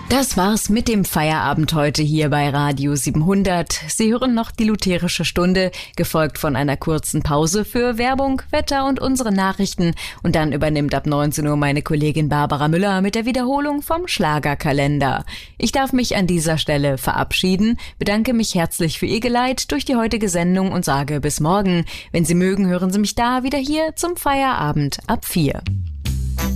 Das war's mit dem Feierabend heute hier bei Radio 700. Sie hören noch die lutherische Stunde, gefolgt von einer kurzen Pause für Werbung, Wetter und unsere Nachrichten. Und dann übernimmt ab 19 Uhr meine Kollegin Barbara Müller mit der Wiederholung vom Schlagerkalender. Ich darf mich an dieser Stelle verabschieden, bedanke mich herzlich für Ihr Geleit durch die heutige Sendung und sage bis morgen. Wenn Sie mögen, hören Sie mich da wieder hier zum Feierabend ab 4.